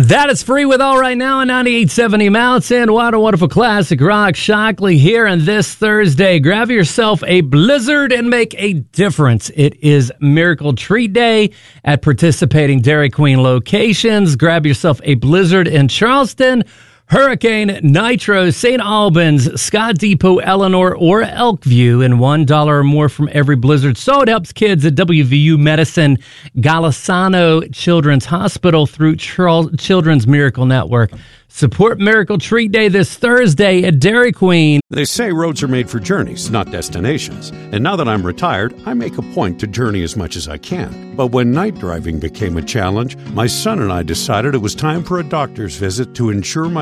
That is Free With All right now on 98.70 Mountain. What a wonderful classic rock. Shockley here on this Thursday. Grab yourself a blizzard and make a difference. It is Miracle Treat Day at participating Dairy Queen locations. Grab yourself a blizzard in Charleston, Hurricane, Nitro, St. Albans, Scott Depot, Eleanor, or Elkview, and $1 or more from every blizzard. So it helps kids at WVU Medicine, Golisano Children's Hospital through Children's Miracle Network. Support Miracle Treat Day this Thursday at Dairy Queen. They say roads are made for journeys, not destinations. And now that I'm retired, I make a point to journey as much as I can. But when night driving became a challenge, my son and I decided it was time for a doctor's visit to ensure my